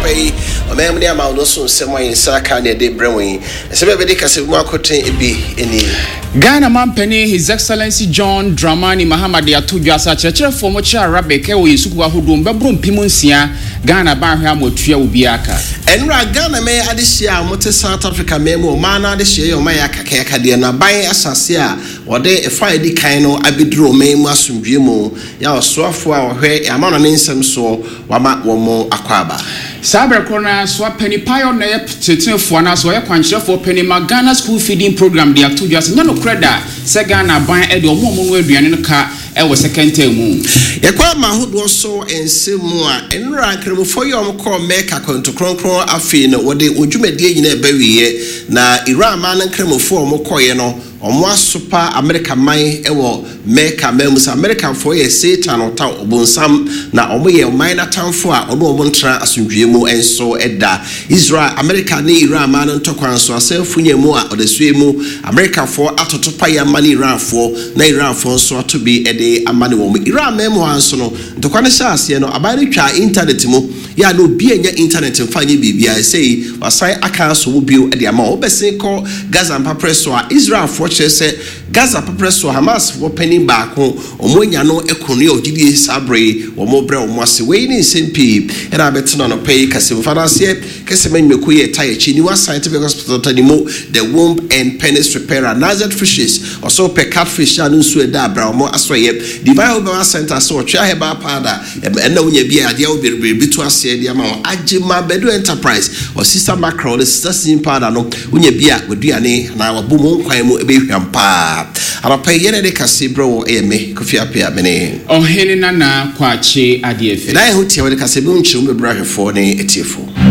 pay or many amount also someone in Sakania de Brewing. Somebody can say more cotton be any Ghana Mampeni, His Excellency John Dramani Mahama de Atujasa, Church for Mocha Rabbe, Kewi Suku Hudum, Babrum Pimunsia, Ghana Barham or Tria Ubiaka. And Ghana may add this year, Mote South Africa memo, Mana, the share of Mayaka Kadiana, buying Assasia, or they a Friday Kaino, Abidro, May Masum Jimo, Yaw Swafwa, where Amon and Insam so, Wama Womo Aquaba. Saber Corner, Swap Penny Pioneer, Titin Fuana, so I can share for Penny Magana school feeding program, the Atujasa, no credit, Sagana, buying Edo Momo, in the car. Was second term. Yakwa Mahud was so and Simua and Rankram for your call make a conto cron afin what they would you make in a berry na Iran man and cremo for Mokoyano or more super American mine ewo make a members American for a Satan or town Bonsam na omoye minor town for or no montra asumjemo and so edda Israel American ni Iran man and tokwan so self funyemo or the swimo American for atotopaya money Iran for na Iran for so to be amani wo Iran memo anso no ntokwane shaase no abane twa internet mu ya no bi enya internet mfanye bibia say wasan aka so wo bio de ama obesen ko Gaza papreso a Israel for chese Gaza papreso Hamas wo penin back ho omonya no ekonu ya ogidi sabre wo mo bre wo ase we ni sempi era betena no pay kase fanase kase manmeku ye taye chi ni wa scientific hospital tanimo the womb and penis repairer Nazareth fishes also per catfish anu so da bra mo asoye Divine Oba Center so twa heba pada and na unya bia ade wo be to ase dia ma agima bedo enterprise or sister macro the sister sim pada no unya bia waduane na wabomo nkwan mu ebehwampa arapa yene de kase bro eme kofi apia mene ohene na kwache ade efe na ho tie wo de kase bi unchiru be bra hwefo ne etiefo